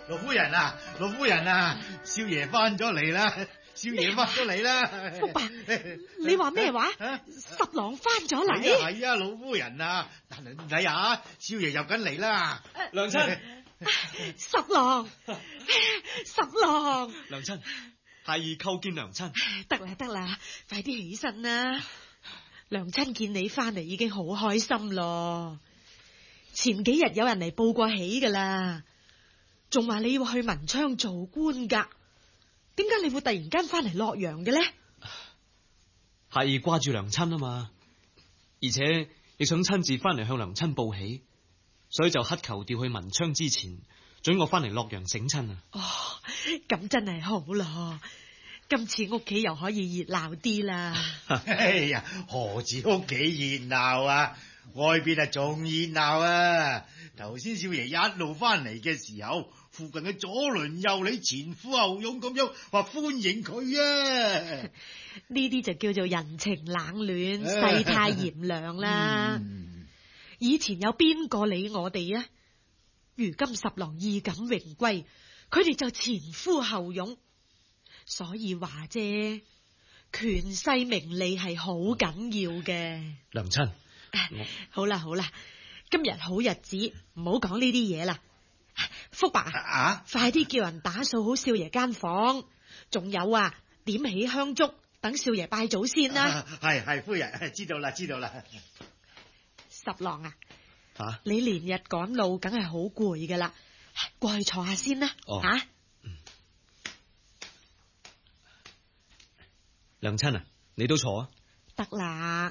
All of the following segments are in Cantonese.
老夫人啊，老夫人啊，少爺翻咗嚟啦，少爺翻咗嚟啦。 福伯，你話咩話？十郎翻咗嚟？ 係啊，老夫人啊，睇下，少爺又緊嚟啦。 娘親， 十郎，十郎， 娘親，孩兒叩見娘親。 得啦，快啲起身啦！娘親見你翻嚟已經好開心咯。前幾日有人嚟報過喜噶啦，仲話你要去文昌做官噶。點解你會突然間翻嚟洛陽嘅咧？ 孩兒掛住娘親啊嘛，而且亦想親自翻嚟向娘親報喜，所以就乞求調去文昌之前，准我翻嚟洛陽省親啊。 哦，咁真係好咯，今次屋企又可以熱鬧啲啦。 哎呀，何止屋企熱鬧啊，外邊啊仲熱鬧啊！頭先少爺一路翻嚟嘅時候，附近嘅左鄰右里前呼後擁咁樣話歡迎佢啊！ 呢啲就叫做人情冷暖，世態炎涼啦。以前有邊個理我哋啊？如今十郎衣錦榮歸，佢哋就前呼後擁。所以話啫，權勢名利係好緊要嘅。 娘親， 好啦，今日好日子，唔好講呢啲嘢啦。福伯快啲叫人打掃好少爺間房，仲有啊，點起香燭，等少爺拜祖先啦。 係夫人，知道啦。 十郎啊，你連日趕路，梗係好攰噶啦，過去坐下先啦。 娘親啊，你都坐啊。 得啦，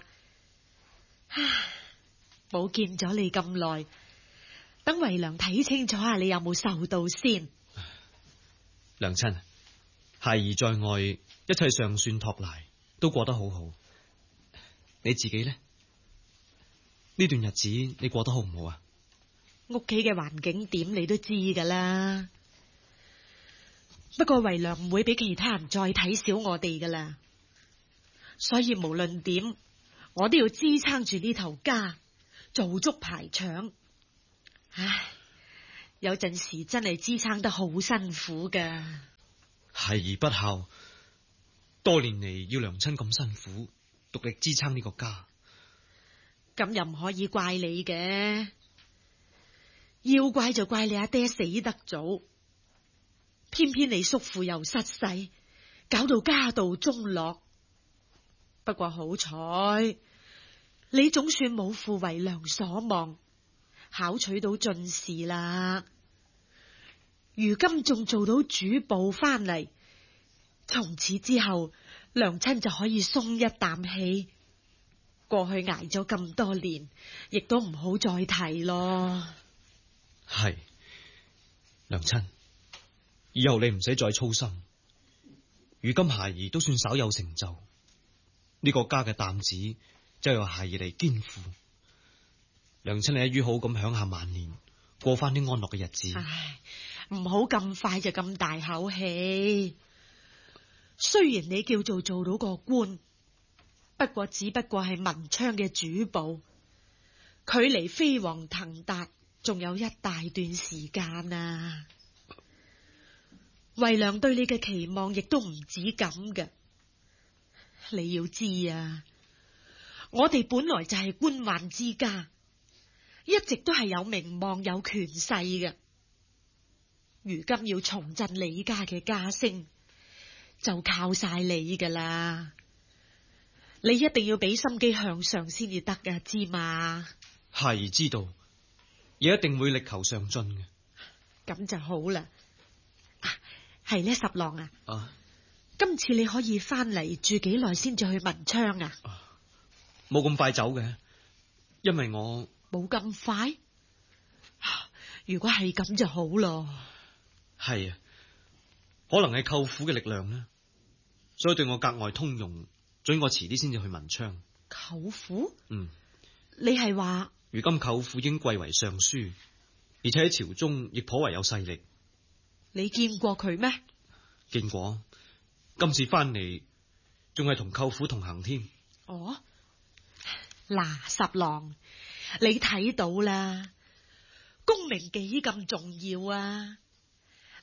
冇見咗你咁耐，等為娘睇清楚下你有冇受到先。 娘親，孩兒在外一切尚算托賴，都過得好好。你自己呢？呢段日子你過得好唔好啊？ 屋企嘅環境點你都知噶啦，不過為娘唔會俾其他人再睇小我哋噶啦，所以無論點，我都要支撐住呢頭家，做足排場。唉，有陣時真係支撐得好辛苦噶。 孩兒不孝，多年嚟要娘親咁辛苦，獨力支撐呢個家。 咁又唔可以怪你嘅，要怪就怪你阿爹死得早，偏偏你叔父又失勢，搞到家道中落。不過好彩，你總算冇負為娘所望，考取到進士啦。如今仲做到主簿翻嚟，從此之後，娘親就可以鬆一啖氣。過去捱咗咁多年，亦都唔好再提咯。 係，娘親，以後你唔使再操心。如今孩兒都算稍有成就，呢個家嘅擔子就由孩兒嚟肩負。娘親你一於好咁享下晚年，過翻啲安樂嘅日子。 唉，唔好咁快就咁大口氣。雖然你叫做做到個官，不過只不過係文昌嘅主簿，距離飛黃騰達仲有一大段時間啊。為娘對你嘅期望亦都唔止咁嘅。你要知啊，我哋本來就係官宦之家，一直都係有名望有權勢嘅。如今要重振李家嘅家聲，就靠晒你噶啦。你一定要俾心機向上先至得噶，知嘛？ 孩兒知道，亦一定會力求上進嘅。 咁就好啦。係呢，十郎啊， 今次你可以翻嚟住幾耐先至去文昌啊？ 冇咁快走嘅，因為我冇咁快。如果係咁就好咯。 係啊，可能係舅父嘅力量呢，所以對我格外通融，准我遲啲先至去文昌。 舅父？ 你係話如今舅父已經貴為尚書，而且喺朝中亦頗為有勢力。 你見過佢咩？ 見過，今次翻嚟仲係同舅父同行添。 哦，嗱，十郎，你睇到啦，功名幾咁重要啊！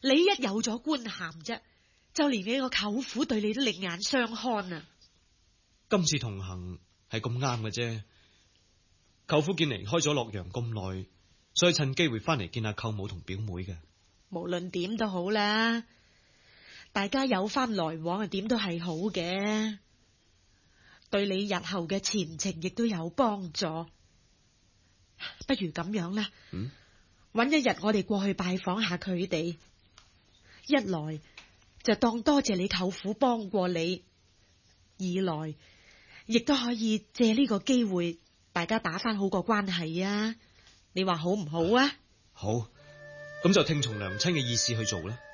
你一有咗官銜啫，就連你個舅父對你都另眼相看啊！ 今次同行係咁啱嘅啫。舅父見離開咗洛陽咁耐，所以趁機會翻嚟見下舅母同表妹嘅。 無論點都好啦，大家有翻來往啊，點都係好嘅，對你日後嘅前程亦都有幫助。不如咁樣啦，搵一日我哋過去拜訪下佢哋，一來就當多謝你舅父幫過你，二來亦都可以借呢個機會，大家打翻好個關係啊！你話好唔好啊？ 好，咁就聽從娘親嘅意思去做啦。